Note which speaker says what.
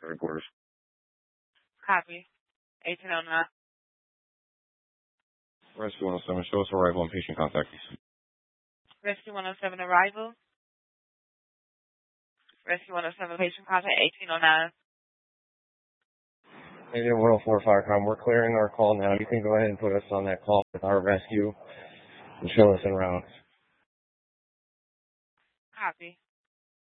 Speaker 1: Headquarters.
Speaker 2: Copy. 1809.
Speaker 1: Rescue 107, show us arrival and patient contact.
Speaker 2: Rescue 107 arrival. Rescue 107 patient contact 1809.
Speaker 1: Maybe 104 Firecom. We're clearing our call now. You can go ahead and put us on that call with our rescue and show us en route.
Speaker 2: Copy.